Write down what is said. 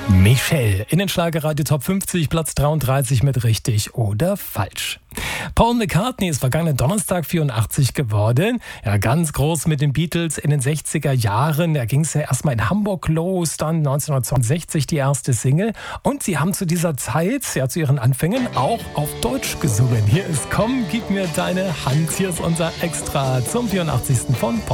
Michelle in den Schlagerradio Top 50, Platz 33 mit richtig oder falsch. Paul McCartney ist vergangenen Donnerstag 84 geworden. Ja, ganz groß mit den Beatles in den 60er Jahren. Da ging es ja erstmal in Hamburg los, dann 1962 die erste Single. Und sie haben zu dieser Zeit, ja zu ihren Anfängen, auch auf Deutsch gesungen. Hier ist Komm, gib mir deine Hand. Hier ist unser Extra zum 84. von Paul.